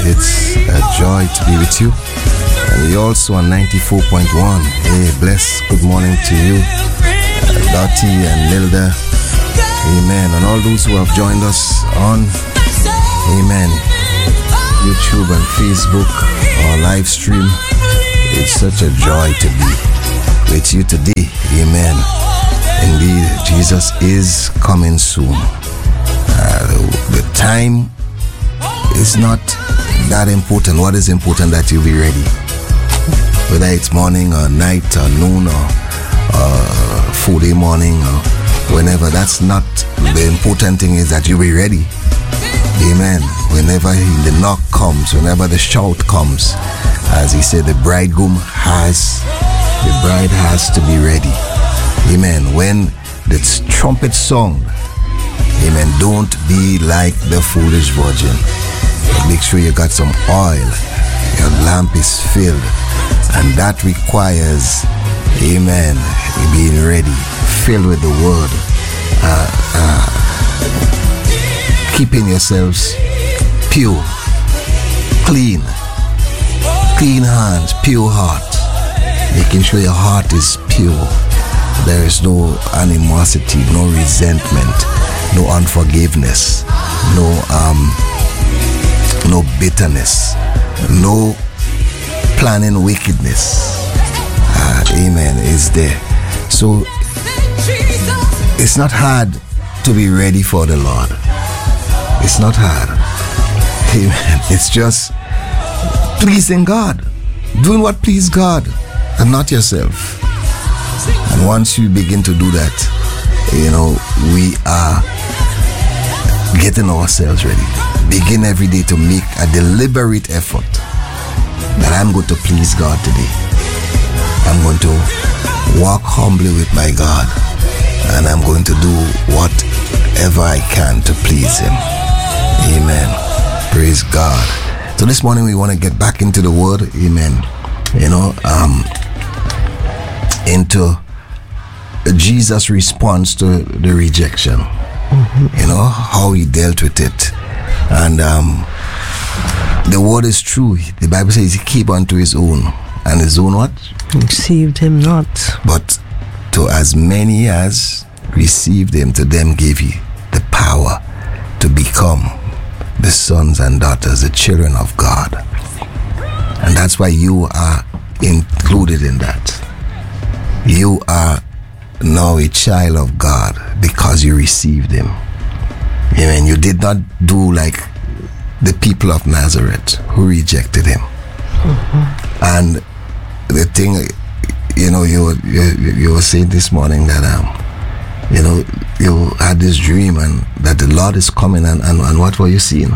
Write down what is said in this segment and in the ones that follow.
It's a joy to be with you. And we also on 94.1. Hey, bless. Good morning to you, Dottie and Lilda. Amen. And all those who have joined us on, amen, YouTube and Facebook or live stream. It's such a joy to be with you today. Amen. Indeed, Jesus is coming soon. The time is not that important. What is important? That you be ready. Whether it's morning or night or noon or full day morning or whenever, that's not the important thing. Is that you be ready. Amen. Whenever the knock comes, whenever the shout comes, as he said, the bride has to be ready. Amen. When the trumpet song, amen, don't be like the foolish virgin. Make sure you got some oil, your lamp is filled, and that requires, amen, being ready, filled with the word, keeping yourselves pure, clean hands, pure heart, making sure your heart is pure. There is no animosity, no resentment, no unforgiveness, no bitterness, no planning wickedness. Amen. Is there. So it's not hard to be ready for the Lord. It's not hard. Amen. It's just pleasing God, doing what pleases God and not yourself. And once you begin to do that, we are getting ourselves ready. Begin every day to make a deliberate effort that I'm going to please God today. I'm going to walk humbly with my God, and I'm going to do whatever I can to please Him. Amen. Praise God. So this morning we want to get back into the Word. Amen. Into Jesus' response to the rejection. How He dealt with it. And the word is true. The Bible says He keep unto His own. And His own what? Received Him not. But to as many as received Him, to them gave He the power to become the sons and daughters, the children of God. And that's why you are included in that. You are now a child of God because you received Him. Amen. You did not do like the people of Nazareth who rejected Him. Mm-hmm. And the thing, you were saying this morning that you had this dream and that the Lord is coming, and what were you seeing?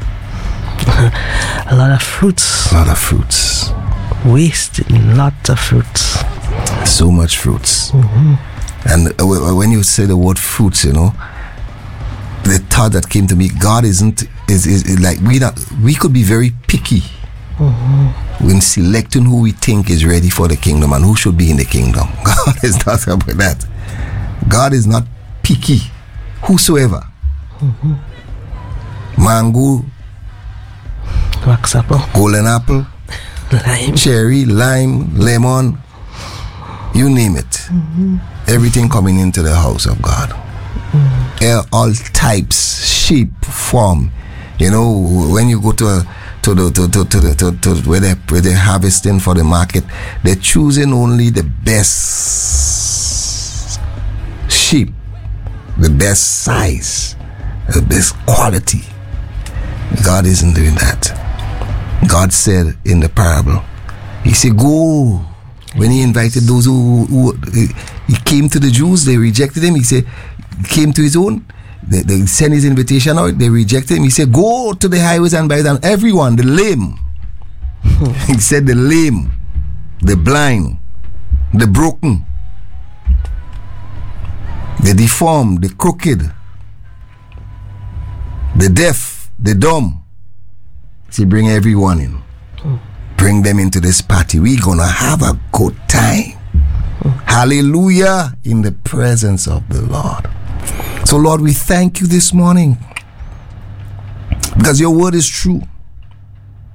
A lot of fruits. A lot of fruits. Wasting lots of fruits. So much fruits. Mm-hmm. And when you say the word fruits, the thought that came to me, God is like we could be very picky. Mm-hmm. When selecting who we think is ready for the kingdom and who should be in the kingdom. God is not about that. God is not picky. Whosoever. Mm-hmm. Mango, wax apple, golden apple, lime, cherry, lime, lemon, you name it. Mm-hmm. Everything coming into the house of God. Mm-hmm. All types, shape, form. When you go to where they're harvesting for the market, they're choosing only the best sheep, the best size, the best quality. God isn't doing that. God said in the parable, He said, go. When He invited those who He came to the Jews, they rejected Him. He said, He came to His own. They sent His invitation out. They rejected Him. He said, go to the highways and byways, and everyone, the lame. He said, the lame, the blind, the broken, the deformed, the crooked, the deaf, the dumb. See, bring everyone in. Bring them into this party. We're going to have a good time. Hallelujah, in the presence of the Lord. So, Lord, we thank you this morning because your word is true.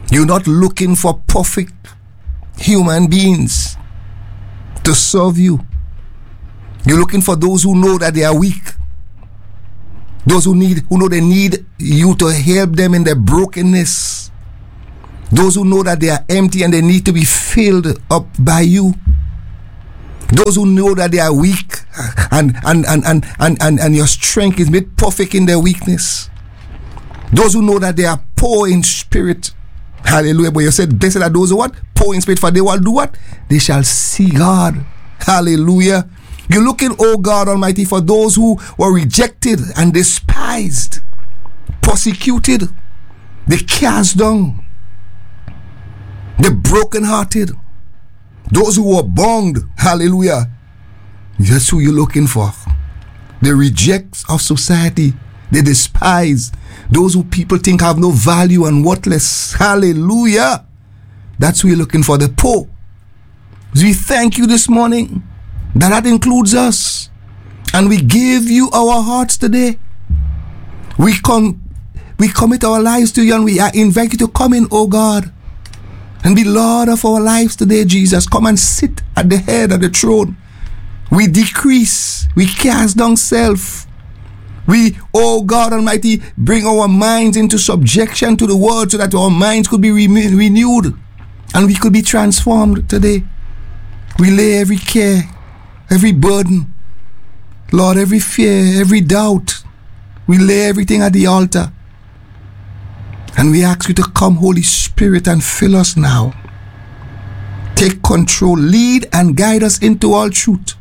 You're not looking for perfect human beings to serve you. You're looking for those who know that they are weak. Those who know they need you to help them in their brokenness. Those who know that they are empty and they need to be filled up by you. Those who know that they are weak and your strength is made perfect in their weakness. Those who know that they are poor in spirit. Hallelujah. But you said, blessed are those who what? Poor in spirit, for they will do what? They shall see God. Hallelujah. You're looking, oh God Almighty, for those who were rejected and despised, persecuted, the cast down, the brokenhearted, those who were bound. Hallelujah. That's who you're looking for. The rejects of society, the despised, those who people think have no value and worthless. Hallelujah. That's who you're looking for, the poor. We thank you this morning that includes us. And we give you our hearts today. We commit our lives to you, and we invite you to come in, oh God, and be Lord of our lives today, Jesus. Come and sit at the head of the throne. We decrease. We cast down self. We, oh God Almighty, bring our minds into subjection to the word so that our minds could be renewed and we could be transformed today. We lay every care, every burden, Lord, every fear, every doubt. We lay everything at the altar. And we ask you to come, Holy Spirit, and fill us now. Take control, lead and guide us into all truth.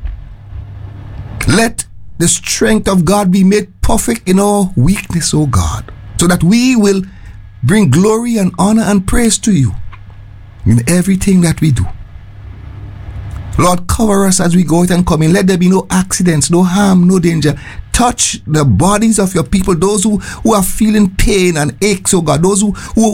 Let the strength of God be made perfect in our weakness, O God, so that we will bring glory and honor and praise to you in everything that we do. Lord, cover us as we go out and come in. Let there be no accidents, no harm, no danger. Touch the bodies of your people, those who are feeling pain and aches, oh God, those who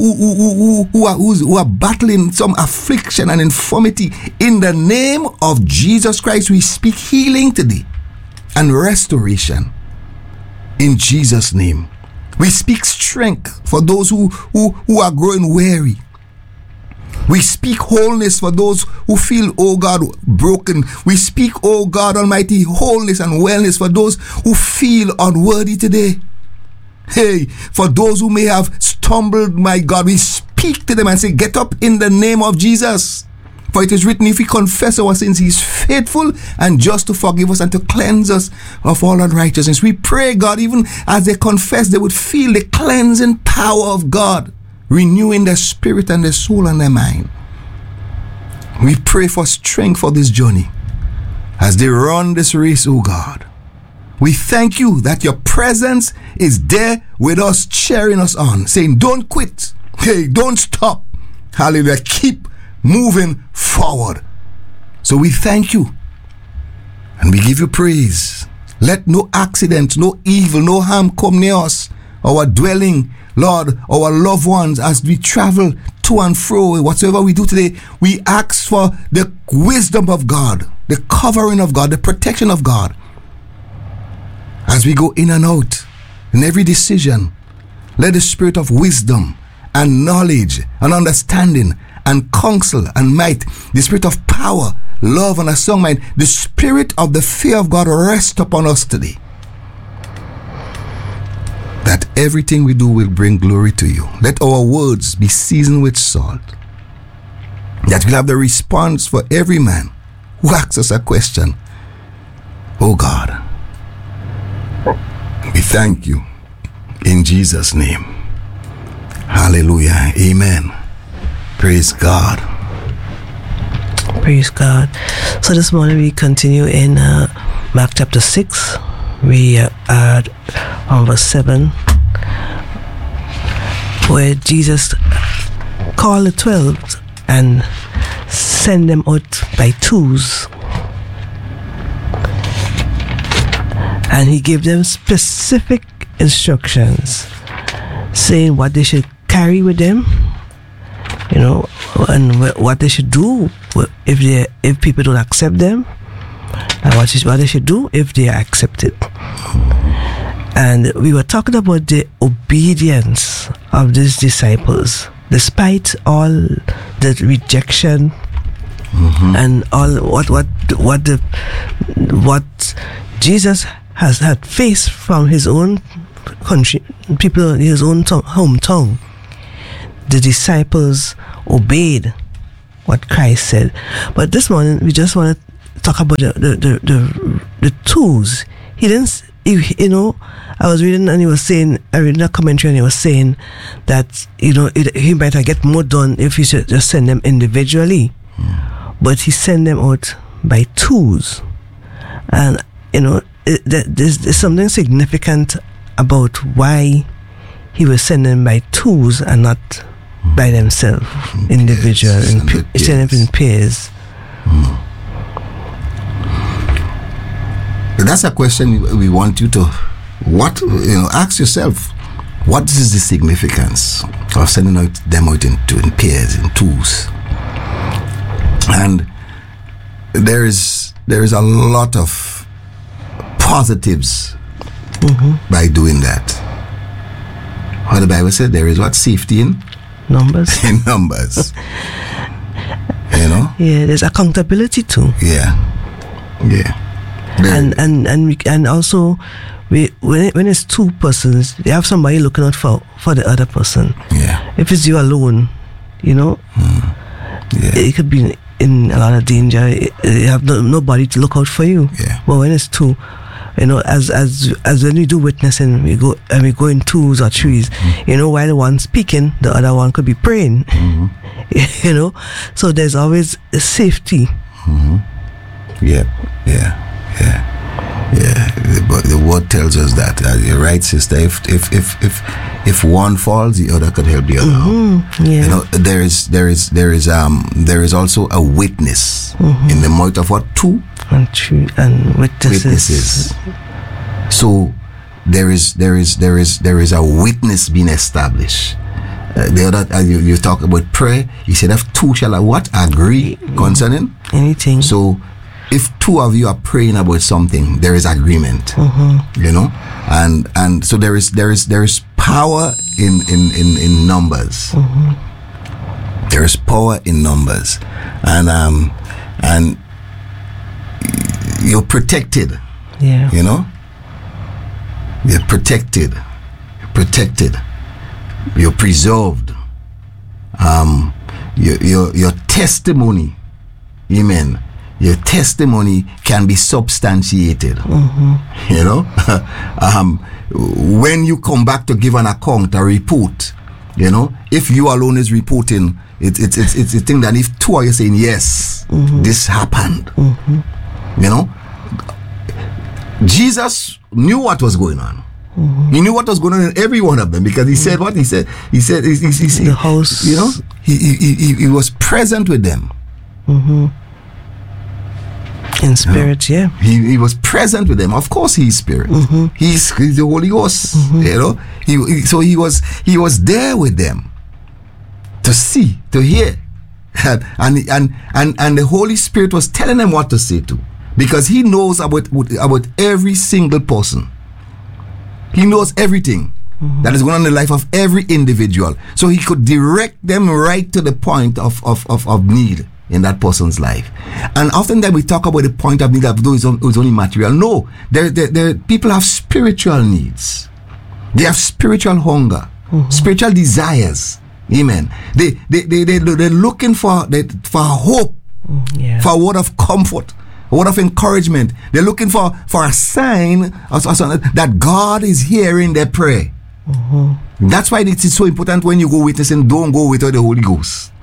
are battling some affliction and infirmity. In the name of Jesus Christ, we speak healing today and restoration. In Jesus' name. We speak strength for those who are growing weary. We speak wholeness for those who feel, oh God, broken. We speak, oh God Almighty, wholeness and wellness for those who feel unworthy today. Hey, for those who may have stumbled, my God, we speak to them and say, get up in the name of Jesus. For it is written, if we confess our sins, he is faithful and just to forgive us and to cleanse us of all unrighteousness. We pray, God, even as they confess, they would feel the cleansing power of God, renewing their spirit and their soul and their mind. We pray for strength for this journey as they run this race, oh God. We thank you that your presence is there with us, cheering us on, saying, don't quit. Hey, don't stop. Hallelujah. Keep moving forward. So we thank you and we give you praise. Let no accident, no evil, no harm come near us, our dwelling, Lord, our loved ones, as we travel to and fro. Whatsoever we do today, we ask for the wisdom of God, the covering of God, the protection of God as we go in and out in every decision. Let the spirit of wisdom and knowledge and understanding and counsel and might, the spirit of power, love and a sound mind, the spirit of the fear of God rest upon us today. That everything we do will bring glory to you. Let our words be seasoned with salt. That we'll have the response for every man who asks us a question. Oh God, we thank you in Jesus' name. Hallelujah. Amen. Praise God. Praise God. So this morning we continue in Mark chapter 6. We are at verse 7, where Jesus called the 12 and sent them out by twos. And he gave them specific instructions, saying what they should carry with them, you know, and what they should do if people don't accept them, and what they should do if they are accepted. And we were talking about the obedience of these disciples, despite all the rejection and all what Jesus has had faced from his own country, people, his own hometown, the disciples obeyed what Christ said. But this morning we just want to talk about the tools. He didn't, you know, I was reading and he was saying, I read a commentary and he was saying that, you know, he might have get more done if he should just send them individually. But he sent them out by twos. And, you know, there's something significant about why he was sending them by twos and not by themselves, individual, sending them in pairs. That's a question we want you to ask yourself. What is the significance of sending them out in pairs, in twos? And there is a lot of positives by doing that. How the Bible said, there is what? Safety in numbers. In numbers. You know? Yeah, there's accountability too. Yeah. And also when it's two persons, they have somebody looking out for the other person. Yeah. If it's you alone, you know, it could be in a lot of danger. You have nobody to look out for you. Yeah. But when it's two, you know, as when we do witnessing, we go in twos or threes. You know, while one speaking, the other one could be praying. You know, so there's always a safety. Yeah. The word tells us that. You're right, sister. If one falls, the other could help the other. Yeah. You know, there is also a witness in the mouth of what? Two and witnesses. So there is a witness being established. The other, you talk about prayer. You said if two shall agree concerning anything. So if two of you are praying about something, there is agreement. You know, and so there is power in numbers. There is power in numbers, and you're protected. Yeah. You know, you're protected. You're preserved. Your testimony, amen. Your testimony can be substantiated. You know, when you come back to give an account, a report, you know, if you alone is reporting, it's a thing that if two of you saying yes, this happened. You know, Jesus knew what was going on. He knew what was going on in every one of them, because he said what he said. He said the house. You know, he was present with them. In spirit, you know? He was present with them. Of course, he's spirit. He's the Holy Ghost. You know, he was there with them to see, to hear, and the Holy Spirit was telling them what to say to, because he knows about every single person. He knows everything that is going on in the life of every individual. So he could direct them right to the point of need in that person's life. And often that we talk about the point of need that it's only material. No, there people have spiritual needs. They have spiritual hunger, spiritual desires. Amen. They're looking for hope, for a word of comfort, a word of encouragement. They're looking for a sign that God is hearing their prayer. That's why it is so important when you go witnessing, don't go without the Holy Ghost.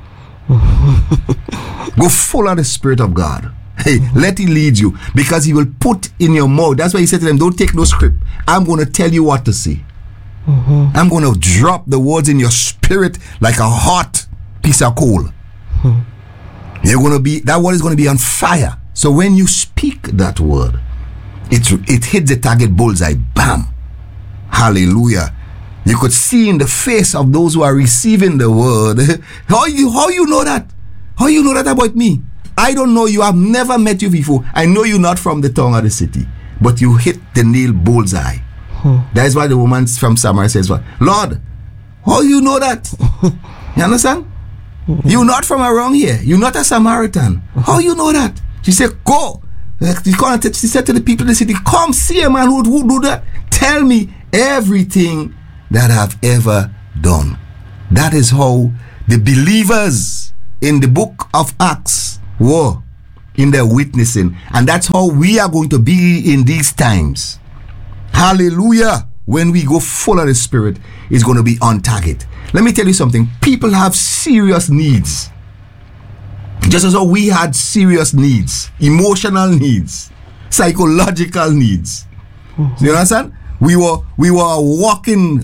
Go full of the Spirit of God. Hey, let it lead you, because he will put in your mouth. That's why he said to them, don't take no script. I'm going to tell you what to say. I'm going to drop the words in your spirit like a hot piece of coal. You're going to be, that word is going to be on fire. So when you speak that word, it hits the target bullseye. Bam. Hallelujah. You could see in the face of those who are receiving the word. How you know that? How you know that about me? I don't know you. I've never met you before. I know you're not from the town or the city, but you hit the nail bullseye. That is why the woman from Samaria says, "What, Lord? How you know that?" You understand? You're not from around here. You're not a Samaritan. How you know that? She said, go. She said to the people in the city, come see a man who do that. Tell me everything that I've ever done. That is how the believers in the book of Acts were in their witnessing. And that's how we are going to be in these times. Hallelujah. When we go full of the Spirit, it's going to be on target. Let me tell you something. People have serious needs. Just as how we had serious needs, emotional needs, psychological needs. You understand? We were a walking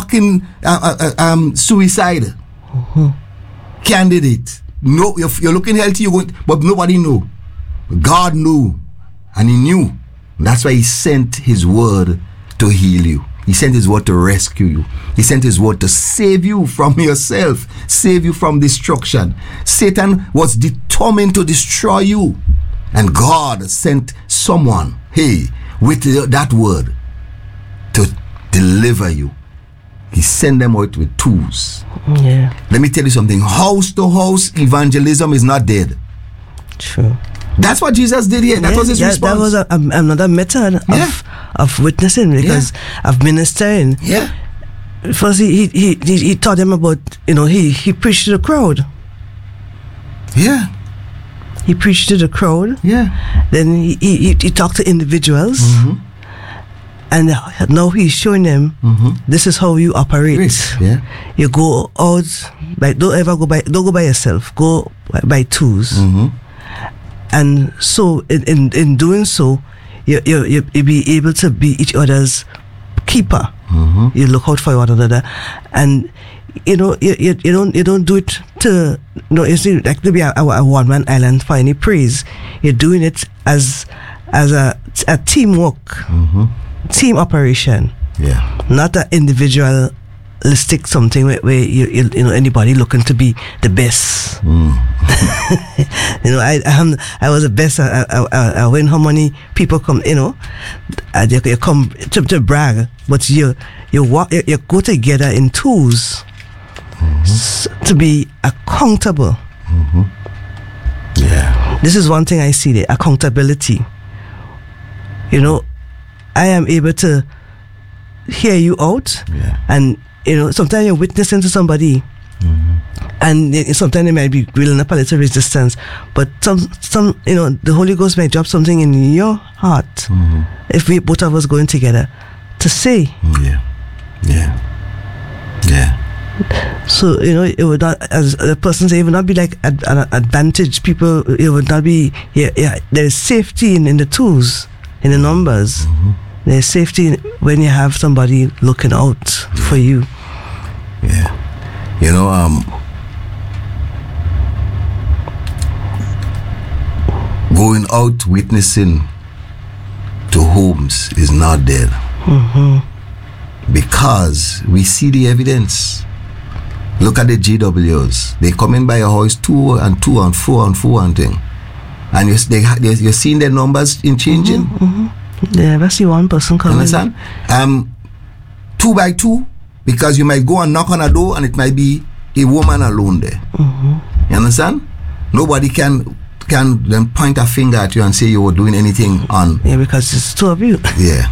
suicide candidate. No, you're looking healthy, but nobody knew. God knew, and He knew. That's why He sent His word to heal you. He sent His word to rescue you. He sent His word to save you from yourself, save you from destruction. Satan was determined to destroy you, and God sent someone, with that word to deliver you. He sent them out with tools. Yeah. Let me tell you something. House to house evangelism is not dead. True. That's what Jesus did here. That was His response. That was another method of witnessing, because of ministering. Yeah. First, he taught them about, he preached to the crowd. Yeah. He preached to the crowd. Yeah. Then he talked to individuals. Mm-hmm. And now He's showing them, this is how you operate. Yeah. You go out, don't go by yourself. Go by twos. Mm-hmm. And so, in doing so, you be able to be each other's keeper. Mm-hmm. You look out for one another, and you don't do it to it's like to be a one man island for any praise. You're doing it as a teamwork, team operation. Yeah, not an individualistic something where you anybody looking to be the best. I was the best. I win how many people come. You come to brag, but you go together in twos to be accountable. Yeah, this is one thing I see there: accountability. I am able to hear you out, and sometimes you're witnessing to somebody, and sometimes they might be building up a little resistance, but some the Holy Ghost might drop something in your heart if we both of us going together to say. So it would not, as a person say, it would not be like an advantage. People, it would not be. There's safety in the tools, in the numbers. There's safety when you have somebody looking out for you. Yeah. Going out witnessing to homes is not dead. Because we see the evidence. Look at the GWs. They come in by a house 2 and 2 and 4 and 4 and thing. And you're seeing their numbers in changing. Yeah, I see one person coming. Understand? 2 by 2, because you might go and knock on a door and it might be a woman alone there. You understand? Nobody can then point a finger at you and say you were doing anything on. Yeah, because it's 2 of you. Yeah.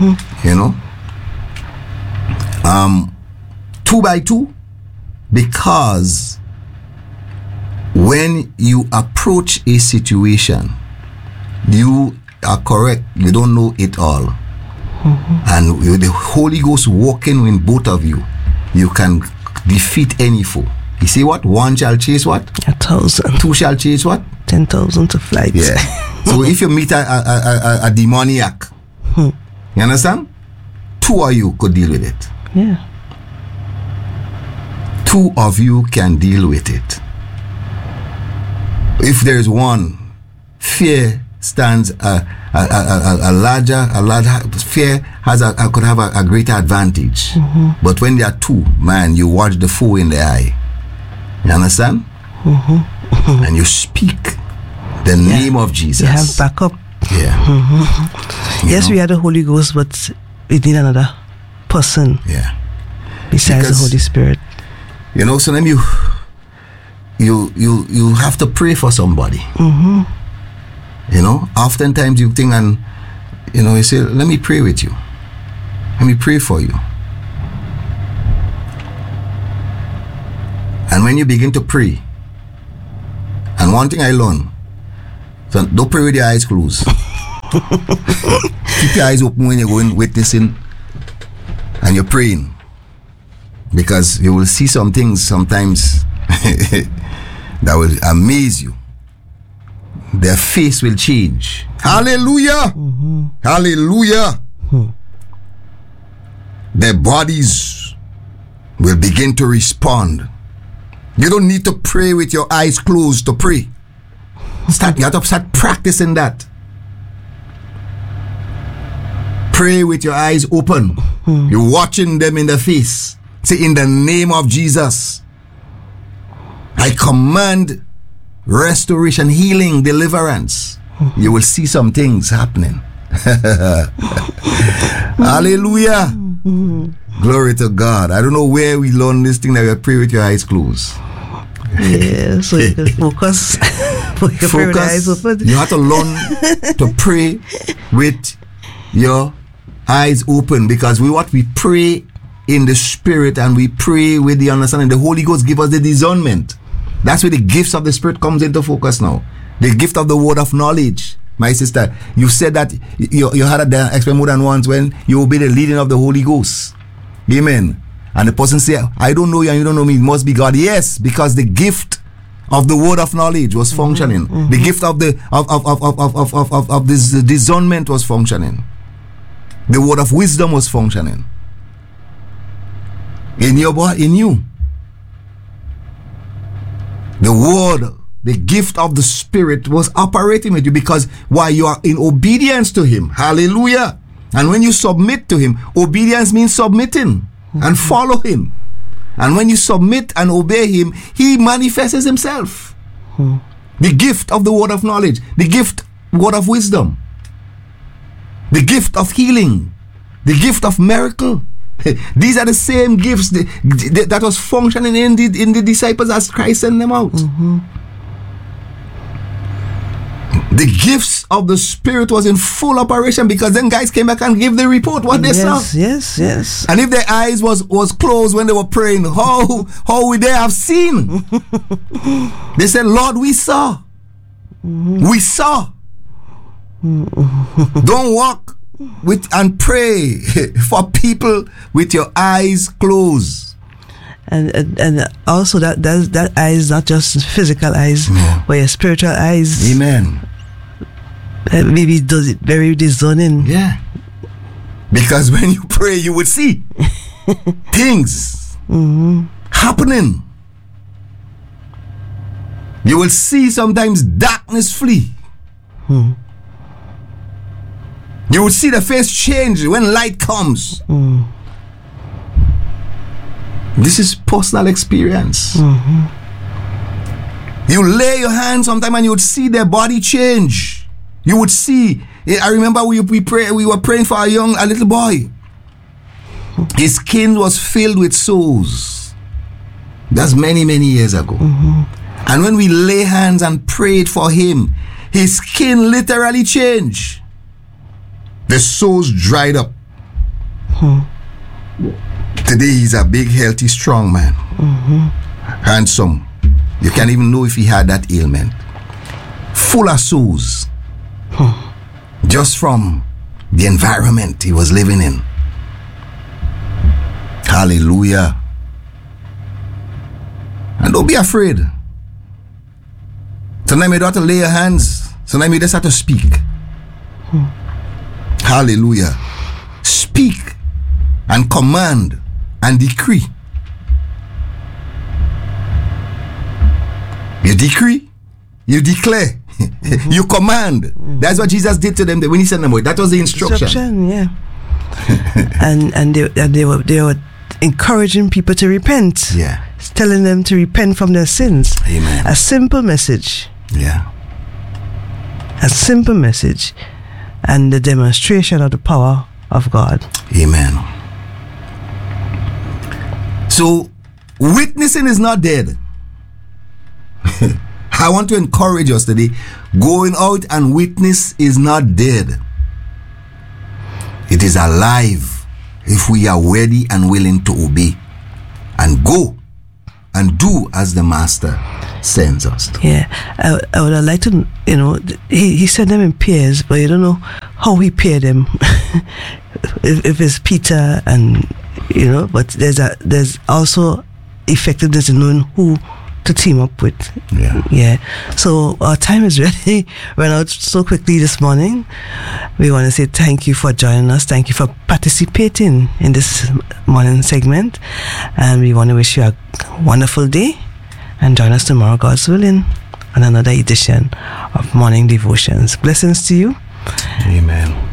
2 by 2, because when you approach a situation, you are correct, you don't know it all. And with the Holy Ghost walking in both of you, you can defeat any foe. You see what? 1 shall chase what? 1,000. 2 shall chase what? 10,000 to flight. Yeah. So if you meet a demoniac, you understand? 2 of you could deal with it. Yeah. 2 of you can deal with it. If there's one, fear stands a larger fear could have a greater advantage. But when there are 2, man, you watch the foe in the eye. You understand? And you speak the name of Jesus. You have backup. Yeah. Yes, we had the Holy Ghost, but we need another person. Yeah. Besides the Holy Spirit. You know, sometimes you have to pray for somebody. You know, oftentimes you think, and you know, you say, let me pray with you. Let me pray for you. And when you begin to pray, and one thing I learned, so don't pray with your eyes closed. Keep your eyes open when you're going witnessing and you're praying, because you will see some things sometimes that will amaze you. Their face will change. Hallelujah. Hallelujah. Their bodies will begin to respond. You don't need to pray with your eyes closed to pray. You have to start practicing that. Pray with your eyes open. You're watching them in the face. Say, in the name of Jesus, I command restoration, healing, deliverance. You will see some things happening. Hallelujah. Glory to God. I don't know where we learn this thing that you pray with your eyes closed. Yeah, so you can focus. You pray with your eyes open. You have to learn to pray with your eyes open, because we pray in the spirit and we pray with the understanding. The Holy Ghost give us the discernment. That's where the gifts of the Spirit comes into focus now. The gift of the word of knowledge. My sister, you said that you had an experience more than once when you obey the leading of the Holy Ghost. Amen. And the person say, I don't know you and you don't know me, it must be God. Yes, because the gift of the word of knowledge was functioning. The gift of the of this discernment was functioning. The word of wisdom was functioning. In your body, in you. The word, the gift of the Spirit was operating with you, because while you are in obedience to Him, hallelujah. And when you submit to Him, obedience means submitting and follow Him. And when you submit and obey Him, He manifests Himself. The gift of the word of knowledge, the gift, word of wisdom, the gift of healing, the gift of miracle. These are the same gifts that was functioning in the disciples as Christ sent them out. The gifts of the Spirit was in full operation, because then guys came back and gave the report what they saw. Yes. And if their eyes was closed when they were praying, how would they have seen? They said, Lord, we saw. We saw. Don't walk with and pray for people with your eyes closed. And also that eye is not just physical eyes, but your spiritual eyes. Amen. Maybe does it very discerning. Yeah. Because when you pray, you will see things happening. You will see sometimes darkness flee. You will see the face change when light comes. This is personal experience. You lay your hands sometime and you would see their body change. You would see. I remember we were praying for a little boy. His skin was filled with sores. That's many years ago. And when we lay hands and prayed for him, his skin literally changed. The sores dried up. Today he's a big, healthy, strong man. Handsome. You can't even know if he had that ailment. Full of sores. Just from the environment he was living in. Hallelujah. And don't be afraid. Sometimes you don't have to lay your hands. Sometimes you just have to speak. Hallelujah. Speak and command and decree. You decree, you declare, you command. That's what Jesus did to them when he sent them away. That was the instruction. Yeah. and they were encouraging people to repent. Yeah. Telling them to repent from their sins. Amen. A simple message. Yeah. A simple message. And the demonstration of the power of God. Amen. So Witnessing is not dead. I want to encourage us today. Going out and witness is not dead. It is alive if we are ready and willing to obey and go and do as the Master sends us to. Yeah, I would like to, he sent them in pairs, but you don't know how he paired them. if it's Peter and, but there's also effectiveness in knowing who to team up with. Yeah. So our time is ready. Ran out so quickly this morning. We want to say thank you for joining us. Thank you for participating in this morning segment. And we want to wish you a wonderful day. And join us tomorrow, God's willing, on another edition of Morning Devotions. Blessings to you. Amen.